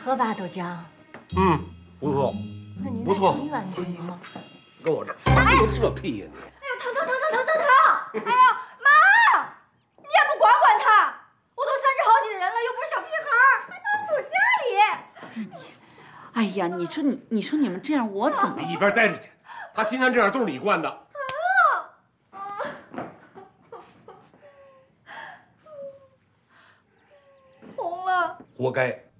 喝吧，豆浆。 不错， 那您不错再盛一碗行吗？ 跟我这发牛这屁呀你！ 哎呦，疼！哎呀，妈，你也不管管他，我都30好几的人了，又不是小屁孩，还能锁家里。 哎呀，你说你们这样，我怎么？ 你一边待着去！他今天这样都是你惯的。 红了， 活该。